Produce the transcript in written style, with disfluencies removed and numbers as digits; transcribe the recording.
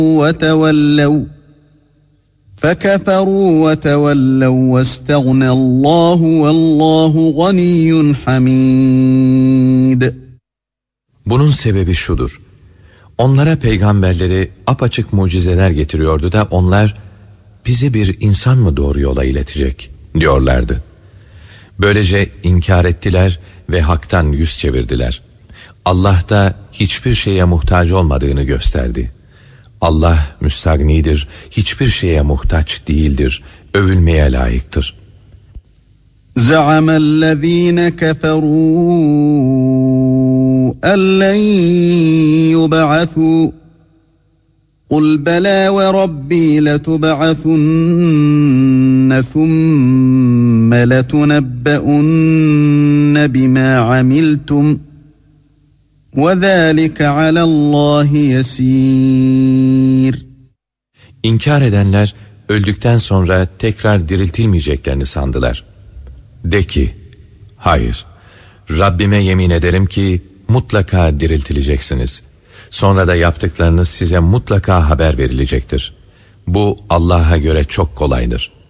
وَتَوَلَّوْا فَكَفَرُوا وَتَوَلَّوْا وَاسْتَغْنَى اللّٰهُ وَاللّٰهُ غَنِيٌّ حَمِيدٌ. Bunun sebebi şudur: onlara peygamberleri apaçık mucizeler getiriyordu da onlar, bizi bir insan mı doğru yola iletecek diyorlardı. Böylece inkar ettiler ve haktan yüz çevirdiler. Allah da hiçbir şeye muhtaç olmadığını gösterdi. Allah müstagnidir, hiçbir şeye muhtaç değildir, övülmeye layıktır. زَعَمَ الَّذ۪ينَ كَفَرُوا أَلَّنْ يُبْعَثُوا قُلْ بَلَى وَرَبِّي لَتُبْعَثُنَّ ثُمَّ لَتُنَبَّؤُنَّ بِمَا عَمِلْتُمْ وَذَٰلِكَ عَلَى اللّٰهِ يَس۪يرٌ. İnkar edenler öldükten sonra tekrar diriltilmeyeceklerini sandılar. De ki, hayır, Rabbime yemin ederim ki mutlaka diriltileceksiniz. Sonra da yaptıklarınız size mutlaka haber verilecektir. Bu Allah'a göre çok kolaydır.